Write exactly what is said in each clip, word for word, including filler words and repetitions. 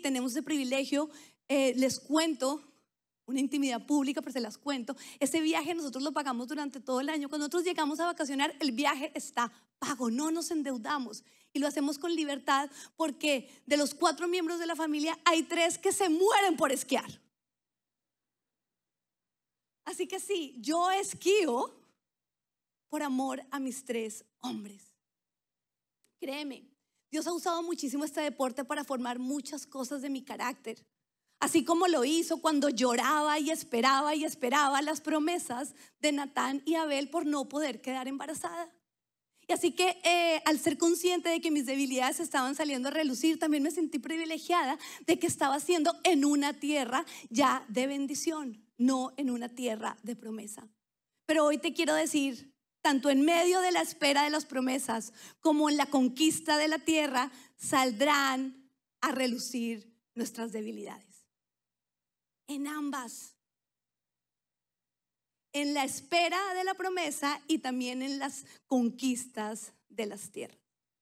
tenemos ese privilegio, eh, les cuento una intimidad pública, pero se las cuento. Ese viaje nosotros lo pagamos durante todo el año. Cuando nosotros llegamos a vacacionar, el viaje está pago, no nos endeudamos. Y lo hacemos con libertad porque de los cuatro miembros de la familia hay tres que se mueren por esquiar. Así que sí, yo esquío por amor a mis tres hombres. Créeme, Dios ha usado muchísimo este deporte para formar muchas cosas de mi carácter. Así como lo hizo cuando lloraba y esperaba y esperaba las promesas de Natán y Abel por no poder quedar embarazada. Y así que eh, al ser consciente de que mis debilidades estaban saliendo a relucir, también me sentí privilegiada de que estaba siendo en una tierra ya de bendición, no en una tierra de promesa. Pero hoy te quiero decir, tanto en medio de la espera de las promesas como en la conquista de la tierra, saldrán a relucir nuestras debilidades. En ambas, en la espera de la promesa y también en las conquistas de las tierras.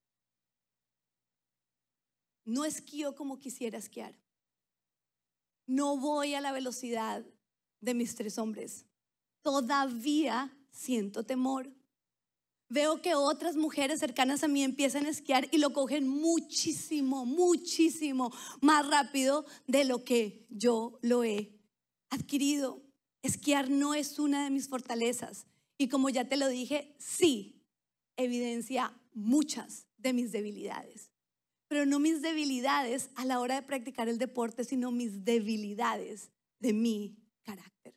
No esquío como quisiera esquiar. No voy a la velocidad de mis tres hombres. Todavía siento temor. Veo que otras mujeres cercanas a mí empiezan a esquiar y lo cogen muchísimo, muchísimo más rápido de lo que yo lo he adquirido. Esquiar no es una de mis fortalezas y como ya te lo dije, sí, evidencia muchas de mis debilidades. Pero no mis debilidades a la hora de practicar el deporte, sino mis debilidades de mi carácter.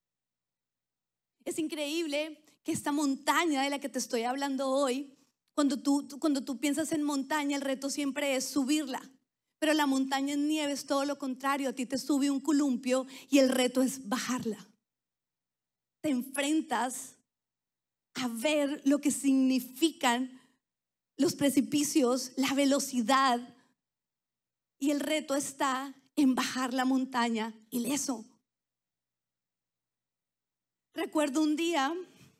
Es increíble que esta montaña de la que te estoy hablando hoy, cuando tú, cuando tú piensas en montaña, el reto siempre es subirla. Pero la montaña en nieve es todo lo contrario. A ti te sube un columpio y el reto es bajarla. Te enfrentas a ver lo que significan los precipicios, la velocidad. Y el reto está en bajar la montaña ileso. Recuerdo un día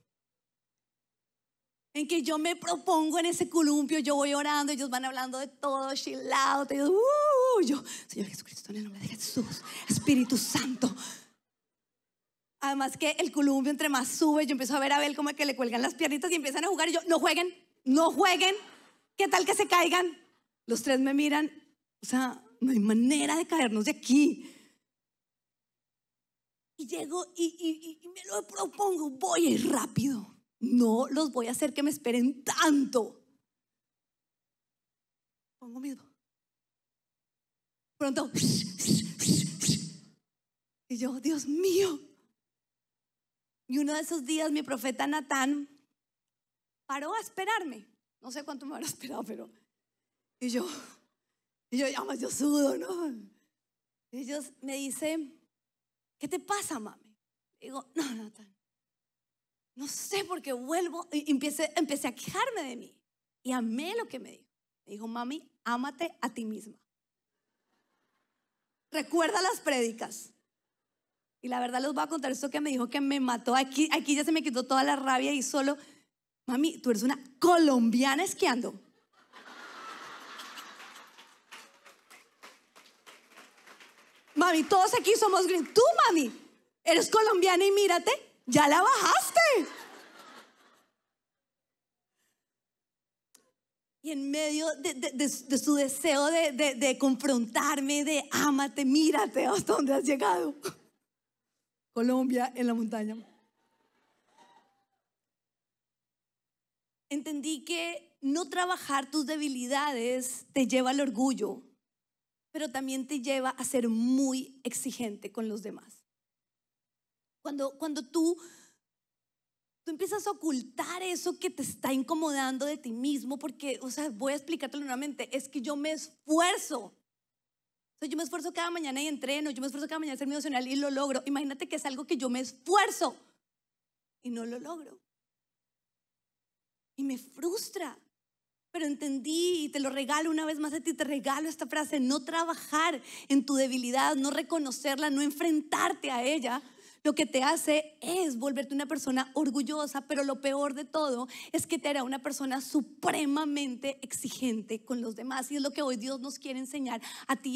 en que yo me propongo en ese columpio, yo voy orando, ellos van hablando de todo, chill out, ellos, uh, yo, Señor Jesucristo, en el nombre de Jesús, Espíritu Santo. Además que el columpio entre más sube, yo empiezo a ver a Abel como que le cuelgan las piernitas y empiezan a jugar y yo, no jueguen, no jueguen, ¿qué tal que se caigan? Los tres me miran, o sea, no hay manera de caernos de aquí. Y llego y, y, y me lo propongo, voy a ir rápido. No los voy a hacer que me esperen tanto. Pongo mismo. Pronto. Y yo, Dios mío. Y uno de esos días mi profeta Natán paró a esperarme. No sé cuánto me habrá esperado, pero. Y yo, y yo, ya más yo sudo, ¿no? Y ellos me dicen, ¿qué te pasa, mami? Y digo, no, Natán. No sé por qué vuelvo y empecé, empecé a quejarme de mí. Y amé lo que me dijo. Me dijo, mami, ámate a ti misma. Recuerda las prédicas. Y la verdad les voy a contar esto que me dijo que me mató. Aquí, aquí ya se me quitó toda la rabia y solo, mami, tú eres una colombiana esquiando. Mami, todos aquí somos gringos. Tú, mami, eres colombiana y mírate. Ya la bajaste. Y en medio de, de, de, de su deseo de, de, de confrontarme, de ámate, mírate hasta dónde has llegado. Colombia en la montaña. Entendí que no trabajar tus debilidades te lleva al orgullo, pero también te lleva a ser muy exigente con los demás. Cuando, cuando tú, tú empiezas a ocultar eso que te está incomodando de ti mismo, porque, o sea, voy a explicártelo nuevamente, es que yo me esfuerzo. O sea, yo me esfuerzo cada mañana y entreno, yo me esfuerzo cada mañana a ser emocional y lo logro. Imagínate que es algo que yo me esfuerzo y no lo logro. Y me frustra. Pero entendí y te lo regalo una vez más a ti, te regalo esta frase: no trabajar en tu debilidad, no reconocerla, no enfrentarte a ella, lo que te hace es volverte una persona orgullosa, pero lo peor de todo es que te hará una persona supremamente exigente con los demás. Y es lo que hoy Dios nos quiere enseñar a ti.